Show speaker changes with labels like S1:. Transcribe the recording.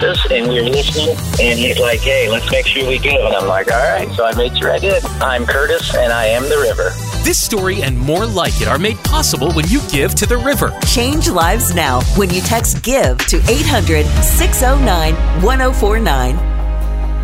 S1: and we were listening, and he's like, hey, let's make sure we give. And I'm like, all right. So I made sure I did. I'm Curtis, and I am the river.
S2: This story and more like it are made possible when you give to the river.
S3: Change lives now when you text GIVE to 800-609-1049.